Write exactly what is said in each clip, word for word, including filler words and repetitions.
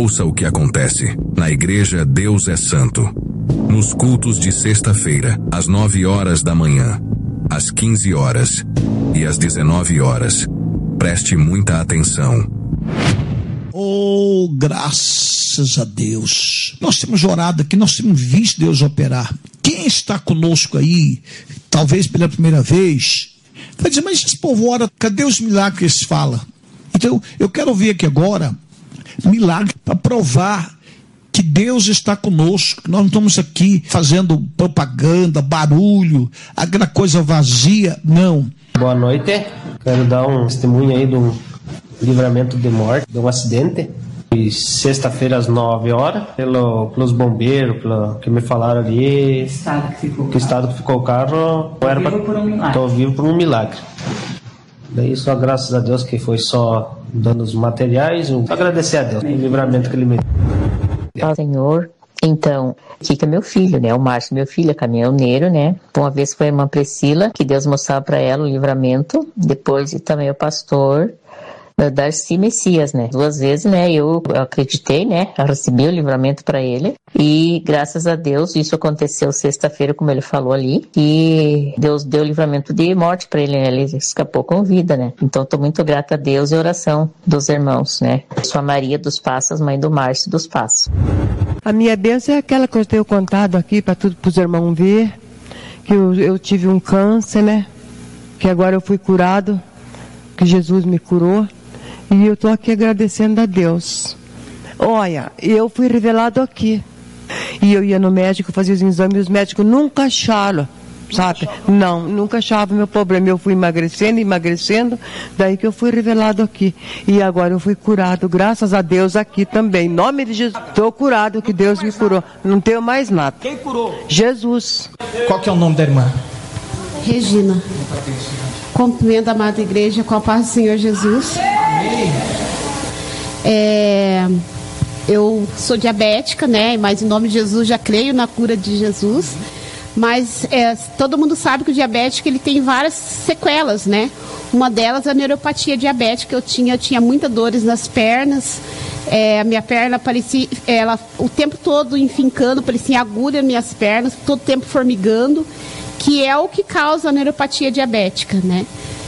Ouça o que acontece na Igreja Deus é Santo. Nos cultos de sexta-feira, às nove horas da manhã, às quinze horas e às dezenove horas. Preste muita atenção. Oh, graças a Deus. Nós temos orado aqui, nós temos visto Deus operar. Quem está conosco aí, talvez pela primeira vez, vai dizer, mas esse povo ora, cadê os milagres que eles falam? Então, eu quero ouvir aqui agora milagre para provar que Deus está conosco. Nós não estamos aqui fazendo propaganda, barulho, aquela coisa vazia, não. Boa noite, quero dar um testemunho aí de um livramento de morte, de um acidente. E sexta-feira às nove horas, pelo, pelos bombeiros, pelo que me falaram ali, estado que, ficou que estado que ficou o carro, estou vivo, um vivo por um milagre. Daí só graças a Deus que foi só dando os materiais, um, agradecer a Deus, o livramento que ele me deu. Ó Senhor, então, Kika é meu filho, né? O Márcio, meu filho, é caminhoneiro, né? Uma vez foi a irmã Priscila, que Deus mostrava para ela o livramento, depois também o pastor Darcy Messias, né? Duas vezes, né? Eu acreditei, né? Eu recebi o livramento para ele e graças a Deus isso aconteceu sexta-feira, como ele falou ali, e Deus deu livramento de morte para ele, né? Ele escapou com vida, né? Então tô muito grata a Deus e oração dos irmãos, né? Sou a Maria dos Passos, mãe do Márcio dos Passos. A minha bênção é aquela que eu tenho contado aqui para tudo, para os irmãos ver, que eu, eu tive um câncer, né? Que agora eu fui curado, que Jesus me curou. E eu estou aqui agradecendo a Deus. Olha, eu fui revelado aqui. E eu ia no médico, fazia os exames, e os médicos nunca acharam, sabe? Não, nunca achavam meu problema. Eu fui emagrecendo, emagrecendo, daí que eu fui revelado aqui. E agora eu fui curado, graças a Deus, aqui também. Em nome de Jesus, estou curado, que Deus me curou. Não tenho mais nada. Quem curou? Jesus. Qual que é o nome da irmã? Regina. Cumprimento a amada igreja com a paz do Senhor Jesus. É, eu sou diabética, né? Mas em nome de Jesus já creio na cura de Jesus. Mas é, todo mundo sabe que o diabético ele tem várias sequelas, né? Uma delas é a neuropatia diabética. Eu tinha, eu tinha muitas dores nas pernas. É, a minha perna parecia, ela o tempo todo enfincando, parecia agulha nas minhas pernas, todo tempo formigando, que é o que causa a neuropatia diabética, né?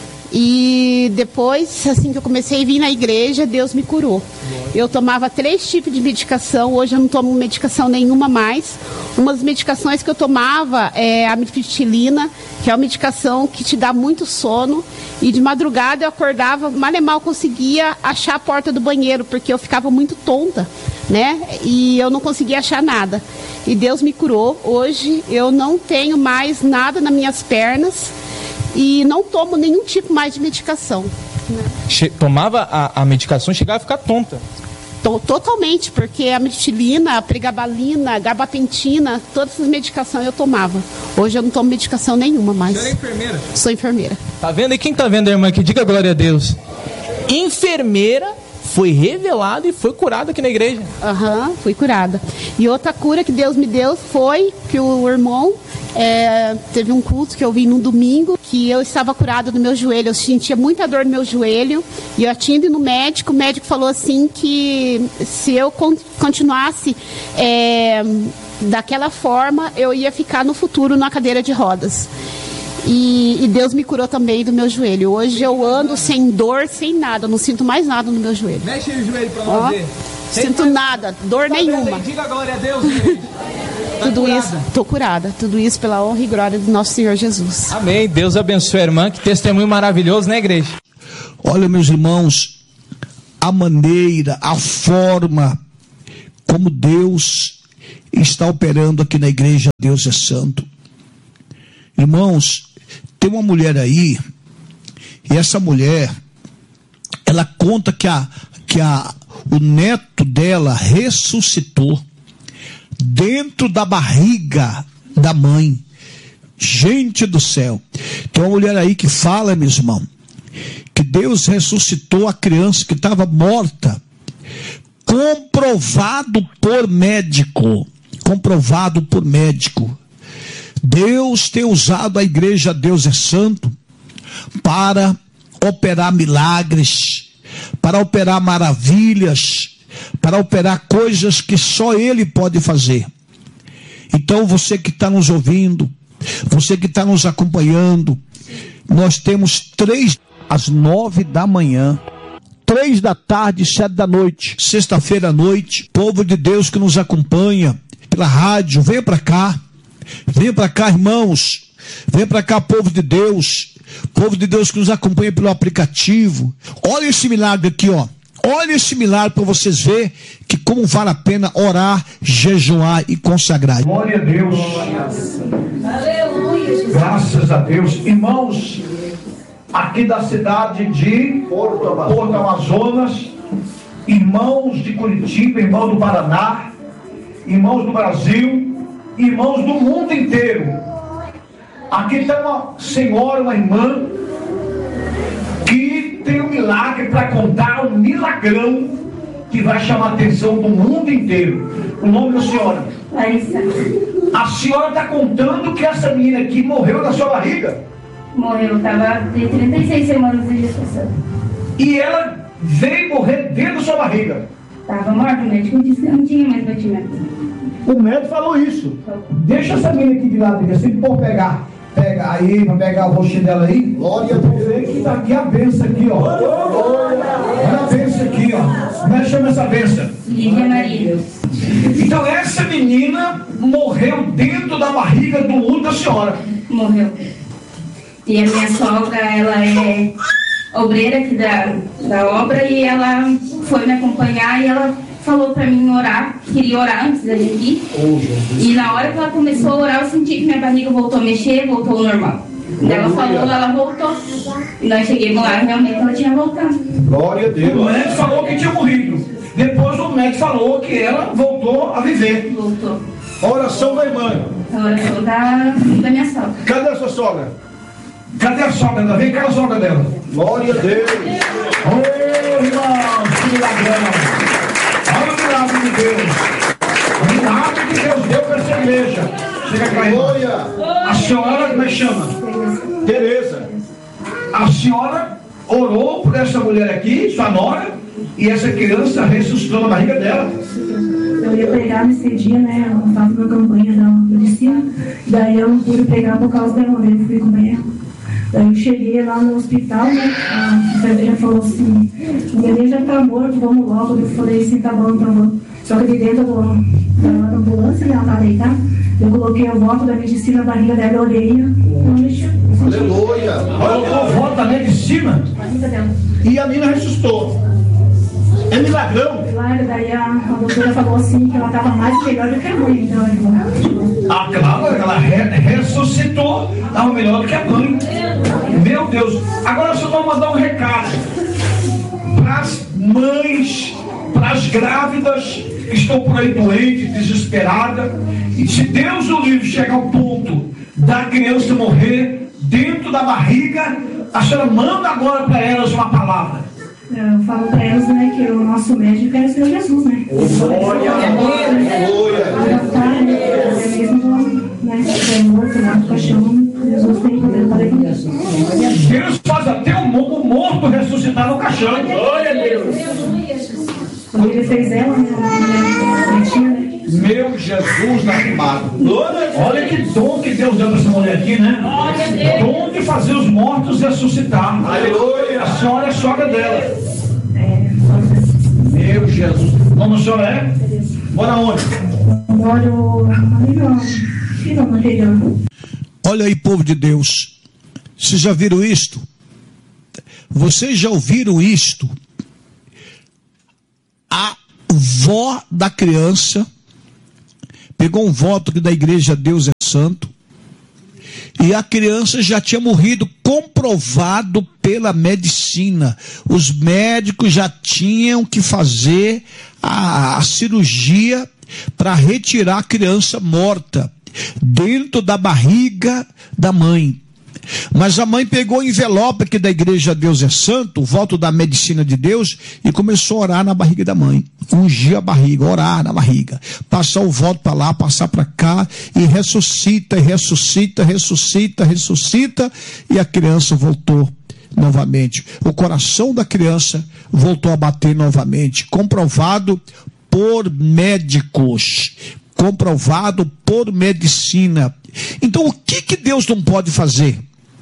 E depois, assim que eu comecei a vir na igreja, Deus me curou. Eu tomava três tipos de medicação, hoje eu não tomo medicação nenhuma mais. Uma das medicações que eu tomava é a amitriptilina, que é uma medicação que te dá muito sono. E de madrugada eu acordava, mal e mal conseguia achar a porta do banheiro, porque eu ficava muito tonta, né? E eu não conseguia achar nada. E Deus me curou. Hoje eu não tenho mais nada nas minhas pernas. E não tomo nenhum tipo mais de medicação. Né? Che- tomava a, a medicação e chegava a ficar tonta? Tô, totalmente, porque a metilina, a pregabalina, a gabapentina, todas essas medicações eu tomava. Hoje eu não tomo medicação nenhuma mais. Você é enfermeira? Sou enfermeira. Tá vendo? E quem tá vendo a irmã aqui? Diga glória a Deus. Enfermeira foi revelada e foi curada aqui na igreja. Aham, uhum, fui curada. E outra cura que Deus me deu foi que o irmão é, teve um culto que eu vi num domingo, que eu estava curada do meu joelho. Eu sentia muita dor no meu joelho e eu tinha ido no médico. O médico falou assim que se eu con- continuasse é, daquela forma, eu ia ficar no futuro na cadeira de rodas. E, e Deus me curou também do meu joelho. Hoje eu ando sem dor, sem nada. Eu não sinto mais nada no meu joelho. Mexe o joelho pra nós ver. Sinto mais... nada, dor nenhuma. Diga glória a Deus, tá tudo curada. isso, tô curada. Tudo isso pela honra e glória do nosso Senhor Jesus. Amém. Deus abençoe a irmã. Que testemunho maravilhoso, né, igreja? Olha, meus irmãos, a maneira, a forma como Deus está operando aqui na igreja Deus é Santo. Irmãos, tem uma mulher aí, e essa mulher, ela conta que, a, que a, o neto dela ressuscitou dentro da barriga da mãe. Gente do céu. Tem uma mulher aí que fala, meu irmão, que Deus ressuscitou a criança que estava morta, comprovado por médico, comprovado por médico. Deus tem usado a igreja Deus é Santo para operar milagres, para operar maravilhas, para operar coisas que só Ele pode fazer. Então você que está nos ouvindo, você que está nos acompanhando, nós temos três às nove da manhã, três da tarde, sete da noite, sexta-feira à noite. Povo de Deus que nos acompanha pela rádio, venha para cá, venha para cá, irmãos, venha para cá, povo de Deus, povo de Deus que nos acompanha pelo aplicativo. Olha esse milagre aqui, ó. Olha esse milagre para vocês verem que como vale a pena orar, jejuar e consagrar. Glória a Deus. Aleluia. Graças a Deus. Irmãos, aqui da cidade de Porto Amazonas, Porto Amazonas, irmãos de Curitiba, irmãos do Paraná, irmãos do Brasil, irmãos do mundo inteiro. Aqui tem uma senhora, uma irmã, que tem um milagre para contar, um milagrão que vai chamar a atenção do mundo inteiro. O nome da senhora? Larissa. A senhora está contando que essa menina aqui morreu na sua barriga? Morreu, estava de trinta e seis semanas de gestação. E ela veio morrer dentro da sua barriga? Estava morta, o médico disse que não tinha mais batimento. O médico falou isso. Deixa essa menina aqui de lado, assim, por pegar. Pega aí, vai pegar o rostinho dela aí. Glória a Deus. Vê que tá aqui a benção aqui, ó. Olha a benção aqui, ó. Como é que chama essa benção? Lídia Maria. Então essa menina morreu dentro da barriga do útero da senhora. Morreu. E a minha sogra, ela é obreira aqui da, da obra e ela foi me acompanhar e ela falou pra mim orar, queria orar antes da gente ir. E na hora que ela começou a orar, eu senti que minha barriga voltou a mexer, voltou ao normal. Ela falou, ela voltou. E nós chegamos lá, realmente ela tinha voltado. Glória a Deus. O médico falou que tinha morrido. Depois o médico falou que ela voltou a viver. Voltou. A oração da irmã. A oração da, da minha sogra. Cadê a sua sogra? Cadê a sogra dela? Vem cá a sogra dela. Glória a Deus. Ô, irmãos, que milagrão. Olha o milagre de Deus. O milagre que Deus deu para essa igreja. Chega cá, Glória. A senhora, como é que chama? Tereza. A senhora orou por essa mulher aqui, sua nora, e essa criança ressuscitou na barriga dela. Eu ia pregar nesse dia, né? Eu faço uma campanha da medicina. Daí eu não pude pregar por causa da mulher, eu fui com ela. Daí eu cheguei lá no hospital, né? A enfermeira falou assim: o neném já tá morto, vamos logo. Eu falei assim: tá bom, tá bom. Só que de dentro do, da ambulância, ela tá deitada. Eu coloquei o voto da medicina na barriga dela, eu olhei, não mexeu. Aleluia! Colocou o voto da medicina e a menina ressuscitou. É milagrão. Claro, daí a, a doutora falou assim que ela estava mais melhor do que a mãe. Então, ah, claro, ela re, ressuscitou, estava melhor do que a mãe. Meu Deus. Agora só vamos mandar um recado para as mães, para as grávidas que estão por aí doentes, desesperadas. E se Deus o livre chegar ao ponto da criança morrer dentro da barriga, a senhora manda agora para elas uma palavra. Eu falo para elas, né, que o nosso médico é o Senhor Jesus, né? Glória, glória. Adaptar, né? É mesmo, né? É morto lá no caixão. Jesus tem poder para levantar. Deus faz até o morto ressuscitar no caixão. Glória a Deus. Quando ele fez ela, né? né? Meu Jesus na armado. Olha que dom que Deus deu para essa mulher aqui, né? Dom de fazer os mortos ressuscitar. Aleluia. A senhora é a sogra dela. Meu Jesus. Como a senhora é? Mora onde? Moro no interior. Olha aí, povo de Deus. Vocês já viram isto? Vocês já ouviram isto? A vó da criança pegou um voto que da igreja Deus é Santo, e a criança já tinha morrido, comprovado pela medicina. Os médicos já tinham que fazer a, a cirurgia para retirar a criança morta dentro da barriga da mãe. Mas a mãe pegou o envelope aqui da igreja Deus é Santo, o voto da medicina de Deus, e começou a orar na barriga da mãe. Ungir a barriga, orar na barriga. Passar o voto para lá, passar para cá, e ressuscita, e ressuscita, ressuscita, ressuscita, e a criança voltou novamente. O coração da criança voltou a bater novamente. Comprovado por médicos. Comprovado por medicina. Então, o que, que Deus não pode fazer?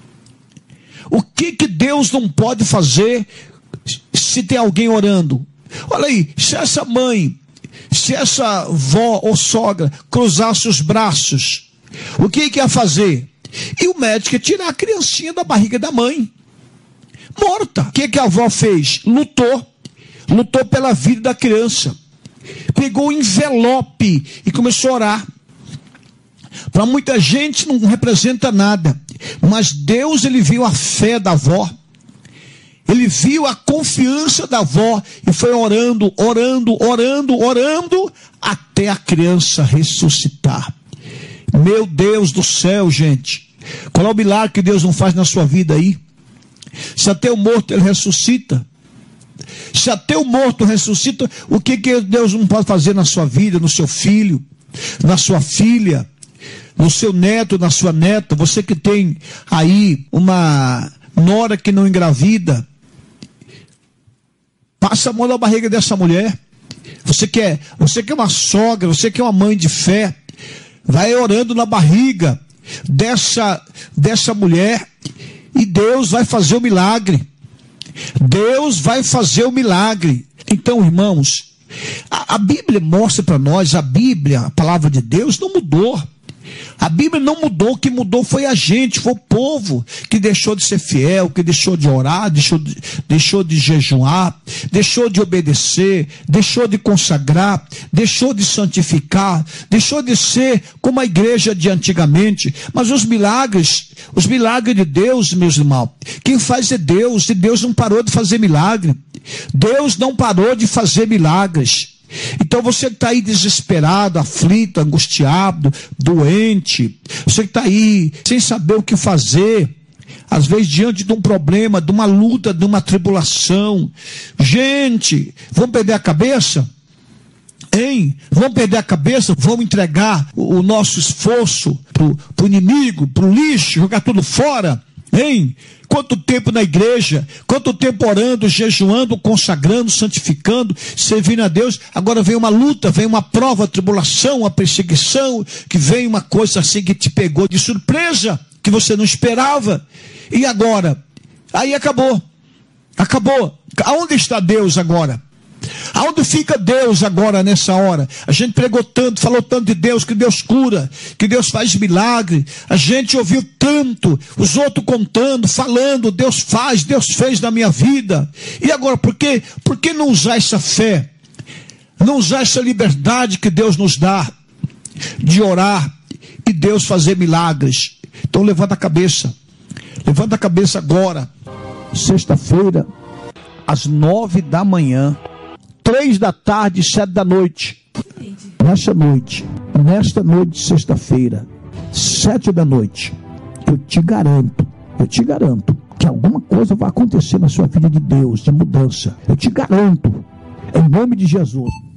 O que, que Deus não pode fazer se tem alguém orando? Olha aí, se essa mãe, se essa avó ou sogra cruzasse os braços, o que, que ia fazer? E o médico ia tirar a criancinha da barriga da mãe, morta. O que, que a avó fez? Lutou. Lutou pela vida da criança. Pegou o envelope e começou a orar. Para muita gente não representa nada, mas Deus, ele viu a fé da avó, ele viu a confiança da avó e foi orando, orando, orando, orando até a criança ressuscitar. Meu Deus do céu, gente, qual é o milagre que Deus não faz na sua vida aí? Se até o morto ele ressuscita, se até o morto ressuscita, o que, que Deus não pode fazer na sua vida, no seu filho, na sua filha, no seu neto, na sua neta? Você que tem aí uma nora que não engravida, passa a mão na barriga dessa mulher. Você que é, você que é uma sogra, você que é uma mãe de fé, vai orando na barriga dessa, dessa mulher e Deus vai fazer o milagre. Deus vai fazer o milagre. Então, irmãos, a, a Bíblia mostra para nós, a Bíblia, a palavra de Deus não mudou. A Bíblia não mudou, o que mudou foi a gente, foi o povo que deixou de ser fiel, que deixou de orar, deixou de, deixou de jejuar, deixou de obedecer, deixou de consagrar, deixou de santificar, deixou de ser como a igreja de antigamente. Mas os milagres, os milagres de Deus, meus irmãos, quem faz é Deus, e Deus não parou de fazer milagre. Deus não parou de fazer milagres. Então você que está aí desesperado, aflito, angustiado, doente, você que está aí sem saber o que fazer, às vezes diante de um problema, de uma luta, de uma tribulação, gente, vamos perder a cabeça? Hein? Vamos perder a cabeça? Vamos entregar o, o nosso esforço para o inimigo, para o lixo, jogar tudo fora? Hein? Quanto tempo na igreja, quanto tempo orando, jejuando, consagrando, santificando, servindo a Deus. Agora vem uma luta, vem uma prova, tribulação, uma perseguição, que vem uma coisa assim que te pegou de surpresa, que você não esperava. E agora? Aí acabou. Acabou. Aonde está Deus agora? Aonde fica Deus agora nessa hora? A gente pregou tanto, falou tanto de Deus, que Deus cura, que Deus faz milagre. A gente ouviu tanto, os outros contando, falando, Deus faz, Deus fez na minha vida. E agora, por que, por que não usar essa fé? Não usar essa liberdade que Deus nos dá de orar e Deus fazer milagres? Então levanta a cabeça. Levanta a cabeça agora. Sexta-feira, às nove da manhã. Três da tarde, sete da noite. Nesta noite, nesta noite de sexta-feira, sete da noite, eu te garanto, eu te garanto que alguma coisa vai acontecer na sua vida de Deus, de mudança. Eu te garanto, em nome de Jesus.